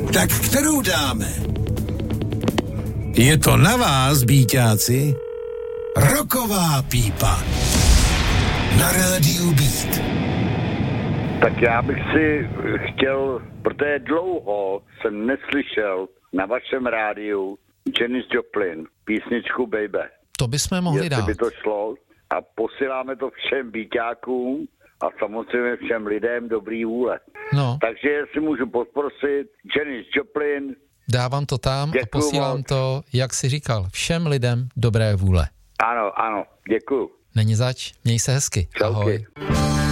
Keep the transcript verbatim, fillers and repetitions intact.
Tak kterou dáme? Je to na vás, býťáci. Rocková pípa. Na rádiu Beat. Tak já bych si chtěl, protože dlouho jsem neslyšel na vašem rádiu Janis Joplin, písničku Baby. To bychom mohli Jestli dát. by to šlo a posíláme to všem býťákům a samozřejmě všem lidem dobrý vůle. No. Takže jestli můžu poprosit Janis Joplin. Dávám to tam Děkuju a posílám moc. to, jak jsi říkal, všem lidem dobré vůle. Ano, ano, děkuju. Není zač, měj se hezky. Čauky. Ahoj.